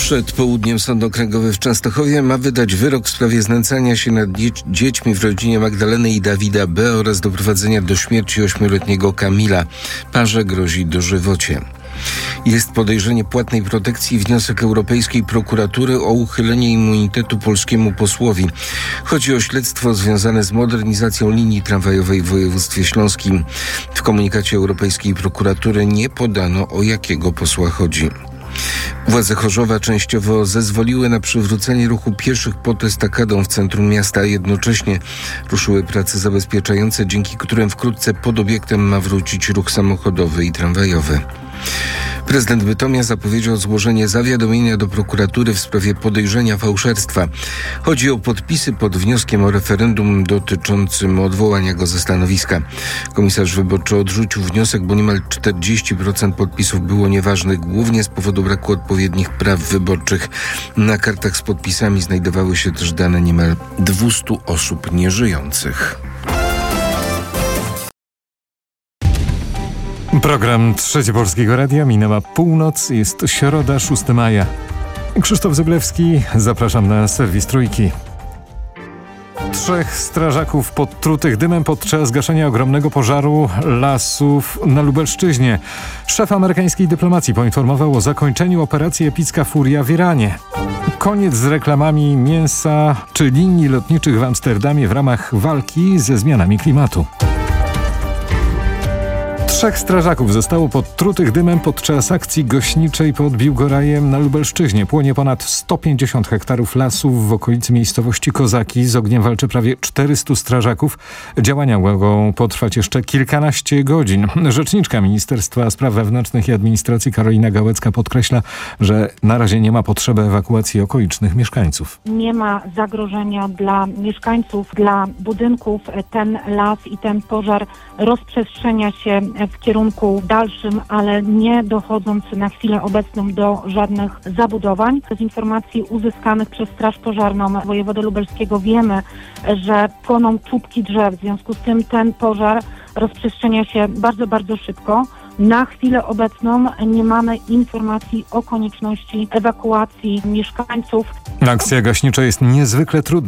Przed południem Sąd Okręgowy w Częstochowie ma wydać wyrok w sprawie znęcania się nad dziećmi w rodzinie Magdaleny i Dawida B. oraz doprowadzenia do śmierci 8-letniego Kamila. Parze grozi dożywocie. Jest podejrzenie płatnej protekcji i wniosek Europejskiej Prokuratury o uchylenie immunitetu polskiemu posłowi. Chodzi o śledztwo związane z modernizacją linii tramwajowej w województwie śląskim. W komunikacie Europejskiej Prokuratury nie podano, o jakiego posła chodzi. Władze Chorzowa częściowo zezwoliły na przywrócenie ruchu pieszych pod estakadą w centrum miasta, a jednocześnie ruszyły prace zabezpieczające, dzięki którym wkrótce pod obiektem ma wrócić ruch samochodowy i tramwajowy. Prezydent Bytomia zapowiedział złożenie zawiadomienia do prokuratury w sprawie podejrzenia fałszerstwa. Chodzi o podpisy pod wnioskiem o referendum dotyczącym odwołania go ze stanowiska. Komisarz wyborczy odrzucił wniosek, bo niemal 40% podpisów było nieważnych, głównie z powodu braku odpowiednich praw wyborczych. Na kartach z podpisami znajdowały się też dane niemal 200 osób nieżyjących. Program Trzecie Polskiego Radia, minęła północ, jest środa, 6 maja. Krzysztof Zyblewski, zapraszam na serwis Trójki. 3 strażaków podtrutych dymem podczas gaszenia ogromnego pożaru lasów na Lubelszczyźnie. Szef amerykańskiej dyplomacji poinformował o zakończeniu operacji Epicka Furia w Iranie. Koniec z reklamami mięsa czy linii lotniczych w Amsterdamie w ramach walki ze zmianami klimatu. 3 strażaków zostało podtrutych dymem podczas akcji gaśniczej pod Biłgorajem na Lubelszczyźnie. Płonie ponad 150 hektarów lasów w okolicy miejscowości Kozaki. Z ogniem walczy prawie 400 strażaków. Działania mogą potrwać jeszcze kilkanaście godzin. Rzeczniczka Ministerstwa Spraw Wewnętrznych i Administracji Karolina Gałecka podkreśla, że na razie nie ma potrzeby ewakuacji okolicznych mieszkańców. Nie ma zagrożenia dla mieszkańców, dla budynków. Ten las i ten pożar rozprzestrzenia się w kierunku dalszym, ale nie dochodząc na chwilę obecną do żadnych zabudowań. Z informacji uzyskanych przez Straż Pożarną wojewody lubelskiego wiemy, że płoną czubki drzew. W związku z tym ten pożar rozprzestrzenia się bardzo, bardzo szybko. Na chwilę obecną nie mamy informacji o konieczności ewakuacji mieszkańców. Akcja gaśnicza jest niezwykle trudna.